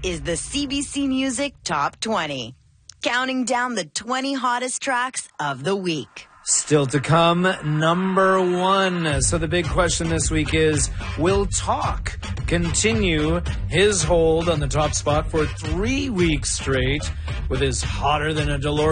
is the CBC Music Top 20, counting down the 20 hottest tracks of the week. Still to come, number 1. So the big question this week is, will Talk continue his hold on the top spot for 3 weeks straight with his Hotter Than a DeLorean